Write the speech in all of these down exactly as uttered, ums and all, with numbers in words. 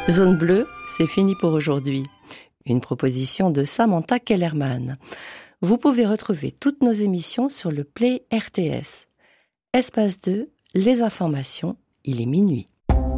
Zone bleue, c'est fini pour aujourd'hui. Une proposition de Samantha Kellerman. Vous pouvez retrouver toutes nos émissions sur le Play R T S. Espace deux, les informations, il est minuit.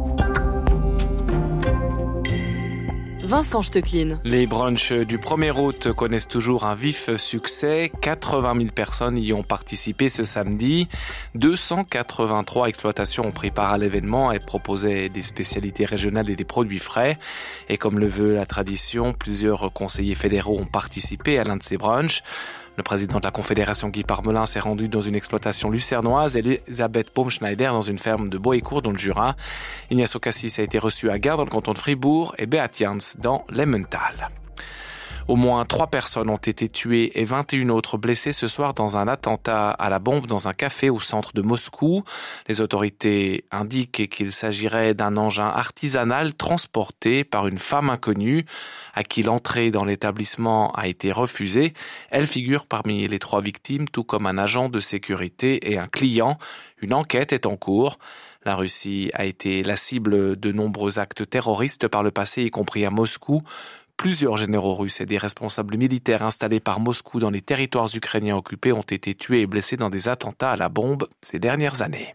Vincent Stecklin. Les brunchs du premier août connaissent toujours un vif succès. quatre-vingt mille personnes y ont participé ce samedi. deux cent quatre-vingt-trois exploitations ont pris part à l'événement et proposaient des spécialités régionales et des produits frais. Et comme le veut la tradition, plusieurs conseillers fédéraux ont participé à l'un de ces brunchs. Le président de la Confédération, Guy Parmelin, s'est rendu dans une exploitation lucernoise et Elisabeth Baumschneider dans une ferme de Boécourt dans le Jura. Ignacio Cassis a été reçu à Gare dans le canton de Fribourg et Beat Jans dans l'Emmental. Au moins trois personnes ont été tuées et vingt et une autres blessées ce soir dans un attentat à la bombe dans un café au centre de Moscou. Les autorités indiquent qu'il s'agirait d'un engin artisanal transporté par une femme inconnue à qui l'entrée dans l'établissement a été refusée. Elle figure parmi les trois victimes, tout comme un agent de sécurité et un client. Une enquête est en cours. La Russie a été la cible de nombreux actes terroristes par le passé, y compris à Moscou. Plusieurs généraux russes et des responsables militaires installés par Moscou dans les territoires ukrainiens occupés ont été tués et blessés dans des attentats à la bombe ces dernières années.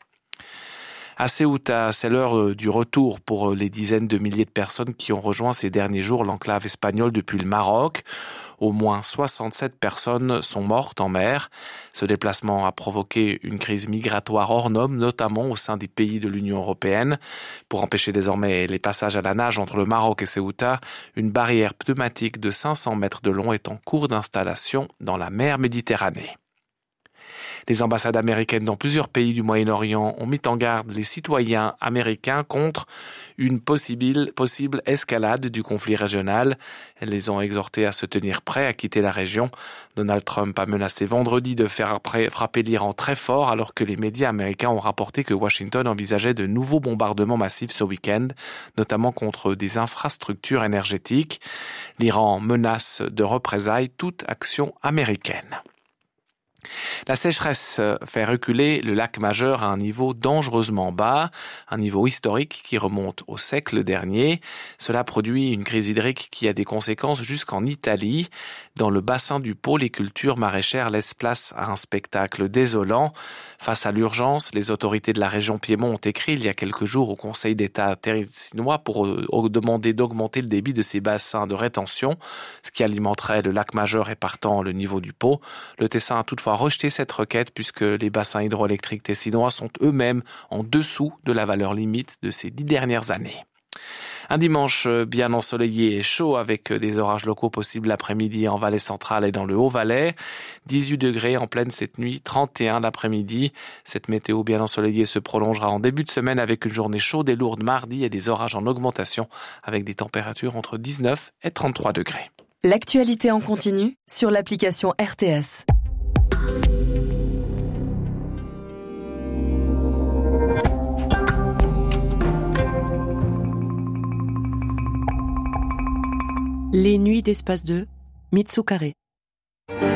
À Ceuta, c'est l'heure du retour pour les dizaines de milliers de personnes qui ont rejoint ces derniers jours l'enclave espagnole depuis le Maroc. Au moins soixante-sept personnes sont mortes en mer. Ce déplacement a provoqué une crise migratoire hors norme, notamment au sein des pays de l'Union européenne. Pour empêcher désormais les passages à la nage entre le Maroc et Ceuta, une barrière pneumatique de cinq cents mètres de long est en cours d'installation dans la mer Méditerranée. Les ambassades américaines dans plusieurs pays du Moyen-Orient ont mis en garde les citoyens américains contre une possible, possible escalade du conflit régional. Elles les ont exhortés à se tenir prêts à quitter la région. Donald Trump a menacé vendredi de faire frapper l'Iran très fort alors que les médias américains ont rapporté que Washington envisageait de nouveaux bombardements massifs ce week-end, notamment contre des infrastructures énergétiques. L'Iran menace de représailles toute action américaine. La sécheresse fait reculer le lac Majeur à un niveau dangereusement bas, un niveau historique qui remonte au siècle dernier. Cela produit une crise hydrique qui a des conséquences jusqu'en Italie. Dans le bassin du Pô, les cultures maraîchères laissent place à un spectacle désolant. Face à l'urgence, les autorités de la région Piémont ont écrit il y a quelques jours au Conseil d'État terrissinois pour demander d'augmenter le débit de ces bassins de rétention, ce qui alimenterait le lac Majeur et partant le niveau du Pô. Le Tessin a toutefois rejeté cette requête puisque les bassins hydroélectriques tessinois sont eux-mêmes en dessous de la valeur limite de ces dix dernières années. Un dimanche bien ensoleillé et chaud avec des orages locaux possibles l'après-midi en Valais centrale et dans le Haut-Valais. dix-huit degrés en pleine cette nuit, trente et un l'après-midi. Cette météo bien ensoleillée se prolongera en début de semaine avec une journée chaude et lourde mardi et des orages en augmentation avec des températures entre dix-neuf et trente-trois degrés. L'actualité en continu sur l'application R T S. Les nuits d'Espace deux, Mitsukare.